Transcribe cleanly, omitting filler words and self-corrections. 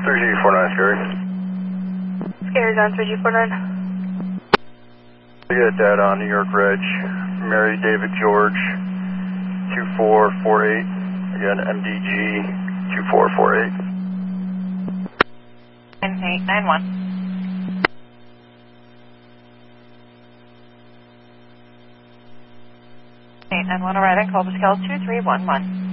3G49, Scary. Scary's on 3G49. I got data on New York Reg, Mary David George, 2448. Again, MDG 2448. 9891. 891, arriving, Culver Scale 2311.